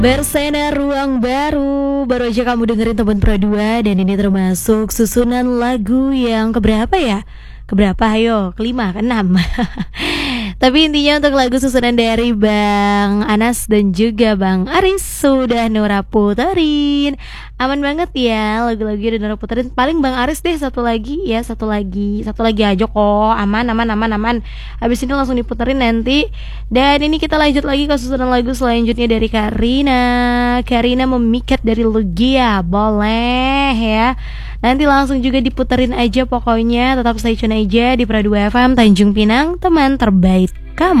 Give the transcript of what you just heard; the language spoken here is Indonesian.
Bersena Ruang baru aja kamu dengerin teman Pro 2. Dan ini termasuk susunan lagu yang keberapa ya? Keberapa ayo? Kelima, keenam. Tapi intinya untuk lagu susunan dari Bang Anas dan juga Bang Aris sudah Nora puterin. Aman banget ya lagu-lagu udah Nora puterin. Paling Bang Aris deh satu lagi ya, satu lagi aja kok. Aman. Habis ini langsung diputerin nanti. Dan ini kita lanjut lagi ke susunan lagu selanjutnya dari Karina memikat dari Lugia. Boleh ya. Nanti langsung juga diputerin aja pokoknya. Tetap stay tune aja di Pro 2 FM Tanjung Pinang, teman terbaik kamu.